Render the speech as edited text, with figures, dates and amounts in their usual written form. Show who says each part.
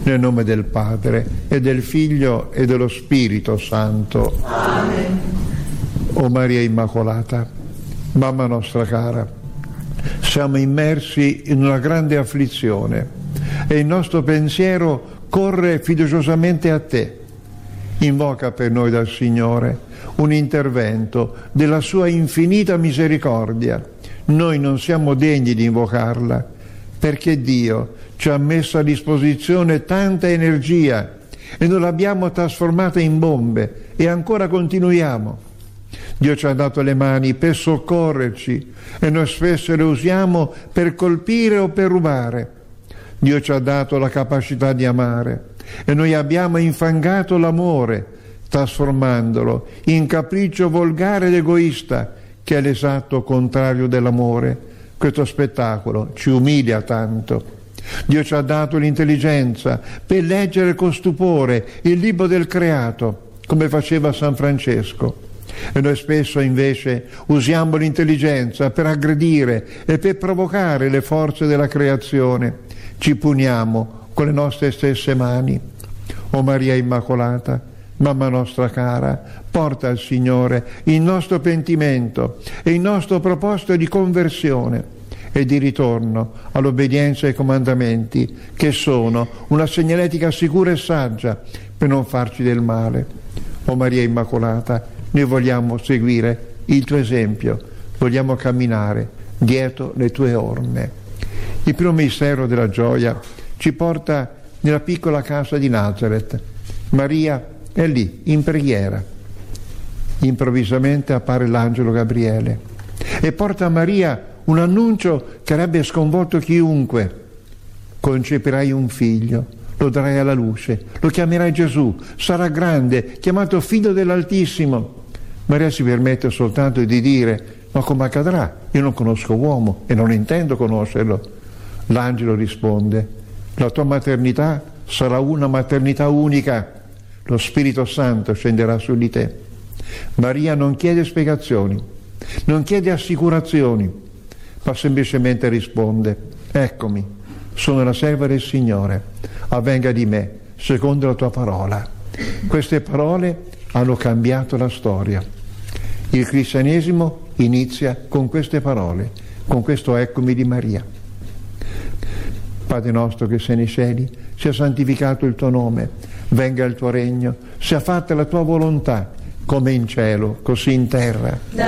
Speaker 1: Nel nome del Padre, e del Figlio, e dello Spirito Santo.
Speaker 2: Amen.
Speaker 1: O Maria Immacolata, mamma nostra cara, siamo immersi in una grande afflizione e il nostro pensiero corre fiduciosamente a te. Invoca per noi dal Signore un intervento della sua infinita misericordia. Noi non siamo degni di invocarla, perché Dio ci ha messo a disposizione tanta energia e non l'abbiamo trasformata in bombe e ancora continuiamo. Dio ci ha dato le mani per soccorrerci e noi spesso le usiamo per colpire o per rubare. Dio ci ha dato la capacità di amare e noi abbiamo infangato l'amore, trasformandolo in capriccio volgare ed egoista, che è l'esatto contrario dell'amore. Questo spettacolo ci umilia tanto. Dio ci ha dato l'intelligenza per leggere con stupore il libro del creato, come faceva San Francesco. E noi spesso invece usiamo l'intelligenza per aggredire e per provocare le forze della creazione. Ci puniamo con le nostre stesse mani. O Maria Immacolata, mamma nostra cara, porta al Signore il nostro pentimento e il nostro proposito di conversione e di ritorno all'obbedienza ai comandamenti, che sono una segnaletica sicura e saggia per non farci del male. O Maria Immacolata, noi vogliamo seguire il tuo esempio, vogliamo camminare dietro le tue orme. Il primo mistero della gioia ci porta nella piccola casa di Nazareth. Maria è lì, in preghiera. Improvvisamente appare l'angelo Gabriele e porta a Maria un annuncio che avrebbe sconvolto chiunque. Concepirai un figlio, lo darai alla luce, lo chiamerai Gesù, sarà grande, chiamato Figlio dell'Altissimo. Maria si permette soltanto di dire: ma come accadrà? Io non conosco uomo e non intendo conoscerlo. L'angelo risponde: la tua maternità sarà una maternità unica, lo Spirito Santo scenderà su di te. Maria non chiede spiegazioni, non chiede assicurazioni, ma semplicemente risponde: eccomi, sono la serva del Signore, avvenga di me secondo la tua parola. Queste parole hanno cambiato la storia. Il cristianesimo inizia con queste parole, con questo eccomi di Maria. Padre nostro che sei nei cieli, sia santificato il tuo nome, venga il tuo regno, sia fatta la tua volontà, come in cielo, così in terra.